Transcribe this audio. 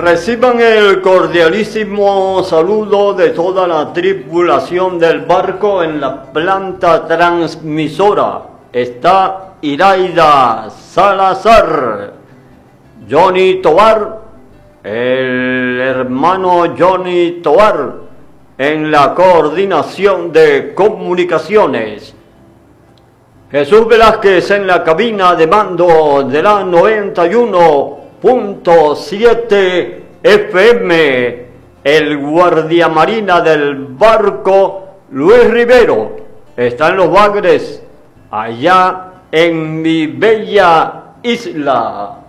Reciban el cordialísimo saludo de toda la tripulación del barco. En la planta transmisora está Iraida Salazar, Johnny Tovar, el hermano Johnny Tovar, en la coordinación de comunicaciones. Jesús Velázquez en la cabina de mando de la 91.7 FM, el guardiamarina del barco Luis Rivero está en los bagres, allá en mi bella isla.